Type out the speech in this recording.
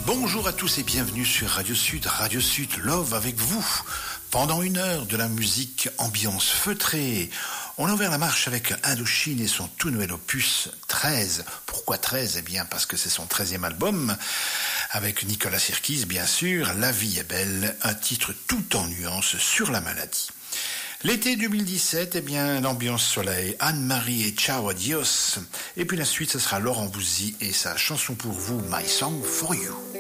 Bonjour à tous et bienvenue sur Radio Sud Love avec vous. Pendant 1 heure de la musique ambiance feutrée, on a ouvert la marche avec Indochine et son tout nouvel opus 13. Pourquoi 13 ? Eh bien parce que c'est son 13e album, avec Nicolas Sirkis bien sûr, La vie est belle, un titre tout en nuances sur la maladie. L'été 2017, eh bien, l'ambiance soleil, Anne-Marie et Ciao Adios. Et puis la suite, ce sera Laurent Bouzy et sa chanson pour vous, My Song for You.